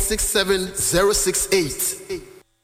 080-867-068.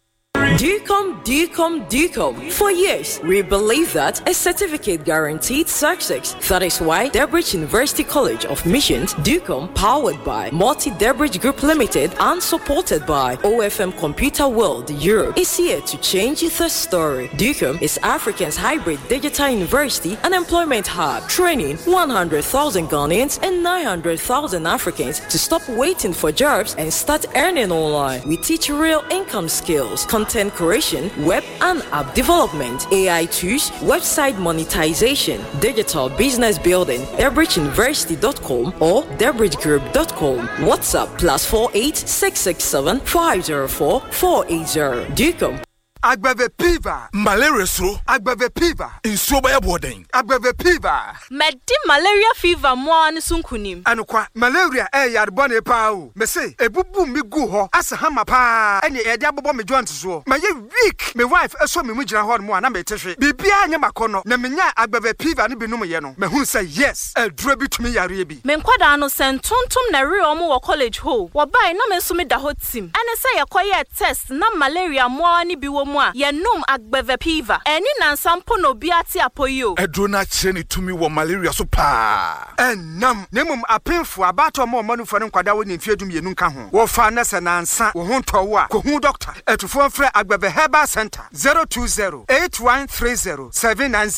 DUCOM. For years, we believe that a certificate guaranteed success. That is why Debridge University College of Missions, DUCOM, powered by Multi-Debridge Group Limited and supported by OFM Computer World Europe, is here to change the story. DUCOM is Africa's hybrid digital university and employment hub, training 100,000 Ghanaians and 900,000 Africans to stop waiting for jobs and start earning online. We teach real income skills, content creation, web and app development, AI tools, website monetization, digital business building. DebridgeUniversity.com or DebridgeGroup.com. WhatsApp +48 667 504 480. DUCOM. Agbave Piva. Malaria so. Agbave Piva. Insuo ba boarding. Agbave Piva. Medi malaria fever mo an sunkunim. Anokwa malaria yarbone pa o. Me say ebubu mi gu ho asa hama pa. Ene e de abobo me joint so. Ma ye week me wife eso me mu gina ho mo na me tehwe. Bibia anya makono na menya agbave Piva ne binum ye no. Me hu say yes. Adura bi tumi yare bi. Me nkwada no sentontom na re omo wo college ho. Wo bai na me so me da ho tim. Ene say yekoye test na malaria mo ani bi wo Yenum Agbave Piva. Eni nansampo no biati apoyo. Edrona cheni tumi wo malaria so pa. Enam nemum apemfo abato mo manu fo nkwada wo nimfiedum yenu nka ho. Wo fa na se nansa wo ho ntowo a ko hu doctor. Etufo mfre Agbave Herbal Center 020 8130 790.